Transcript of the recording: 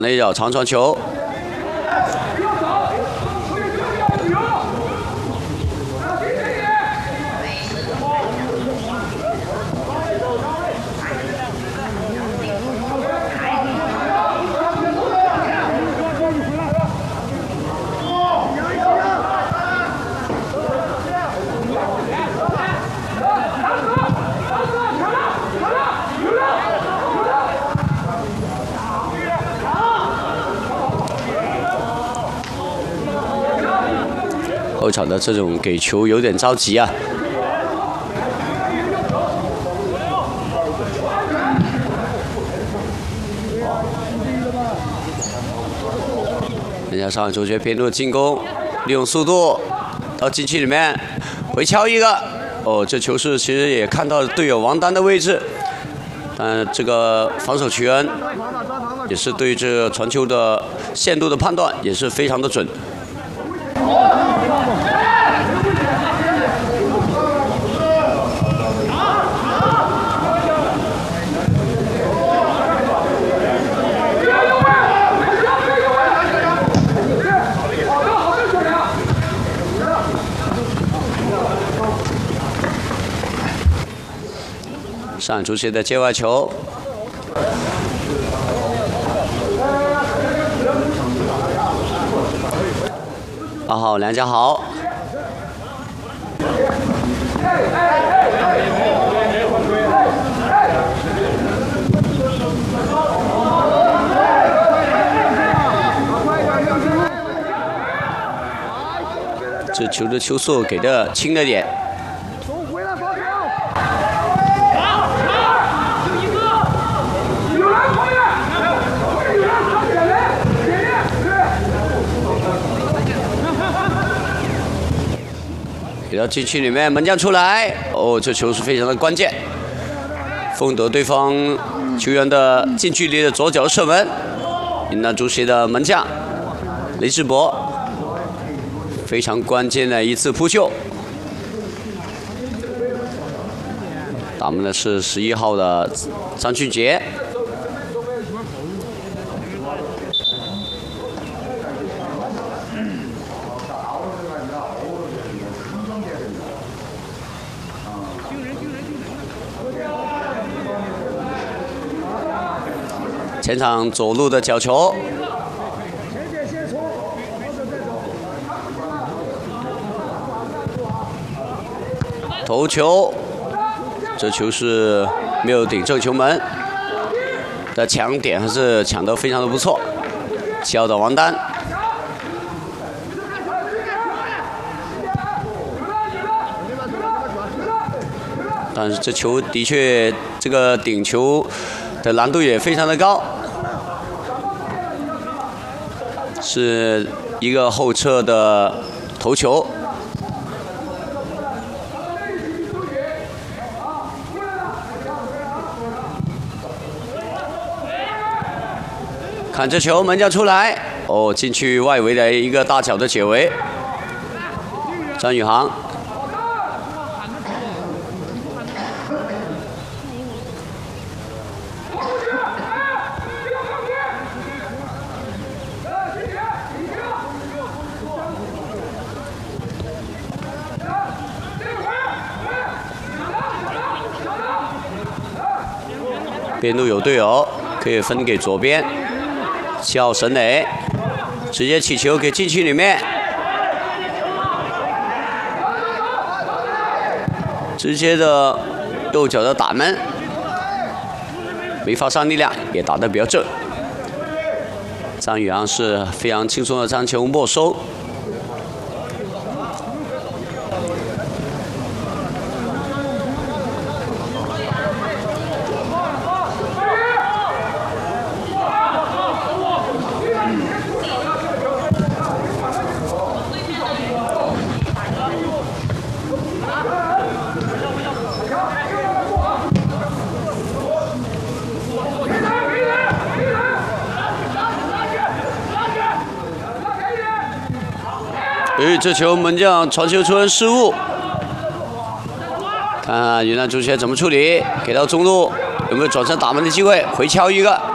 内角长传球。 后场的这种给球有点着急啊。人家上海足协边路进攻，利用速度到禁区里面回敲一个。哦，这球是其实也看到队友王丹的位置，但这个防守球员也是对这个传球的线路的判断也是非常的准。 上海足协的界外球，8号梁家豪，这球的球速给的轻了点。 给到禁区里面，门将出来，哦，这球是非常的关键，封得对方球员的近距离的左脚射门。云南足协的门将雷志博，非常关键的一次扑救。打门的是11号的张俊杰。 前场左路的角球，头球，这球是没有顶正球门的抢点，还是抢得非常的不错。7号的王丹，但是这球的确，这个顶球的难度也非常的高。 是一个后撤的头球，看这球门将出来，哦，禁区外围的一个大脚的解围，张宇航。 边路有队友，可以分给左边7号沈磊，直接起球给禁区里面，直接的右脚的打门，没发上力量，也打得比较正。张宇航是非常轻松的将球没收。 这球门将传球出人失误，看看云南足协怎么处理，给到中路有没有转身打门的机会，回敲一个。